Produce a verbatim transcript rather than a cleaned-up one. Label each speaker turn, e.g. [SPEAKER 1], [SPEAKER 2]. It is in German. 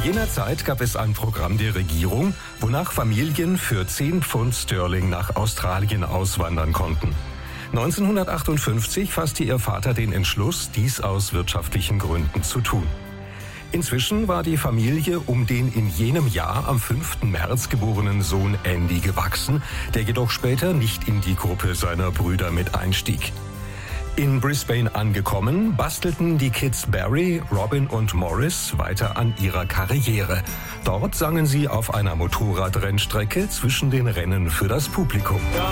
[SPEAKER 1] jener Zeit gab es ein Programm der Regierung, wonach Familien für zehn Pfund Sterling nach Australien auswandern konnten. neunzehnhundertachtundfünfzig fasste ihr Vater den Entschluss, dies aus wirtschaftlichen Gründen zu tun. Inzwischen war die Familie um den in jenem Jahr am fünften März geborenen Sohn Andy gewachsen, der jedoch später nicht in die Gruppe seiner Brüder mit einstieg. In Brisbane angekommen, bastelten die Kids Barry, Robin und Morris weiter an ihrer Karriere. Dort sangen sie auf einer Motorradrennstrecke zwischen den Rennen für das Publikum.